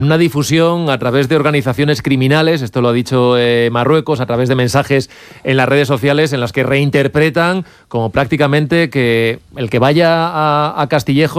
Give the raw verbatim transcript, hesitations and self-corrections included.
Una difusión a través de organizaciones criminales, esto lo ha dicho eh, Marruecos, a través de mensajes en las redes sociales en las que reinterpretan como prácticamente que el que vaya a, a Castillejo